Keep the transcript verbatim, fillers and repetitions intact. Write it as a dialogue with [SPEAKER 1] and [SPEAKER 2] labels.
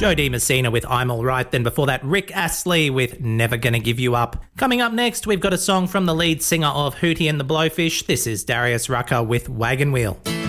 [SPEAKER 1] Jo Dee Messina with I'm Alright. Then before that, Rick Astley with Never Gonna Give You Up. Coming up next, we've got a song from the lead singer of Hootie and the Blowfish. This is Darius Rucker with Wagon Wheel.